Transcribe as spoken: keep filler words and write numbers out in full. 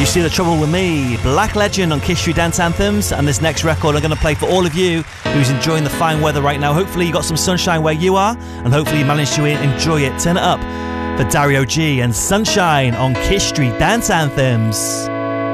You See the Trouble With Me, Black Legend on Kiss Street Dance Anthems, and this next record I'm going to play for all of you who's enjoying the fine weather right now. Hopefully you got some sunshine where you are, and hopefully you managed to enjoy it. Turn it up for Dario G and Sunshine on Kiss Street Dance Anthems.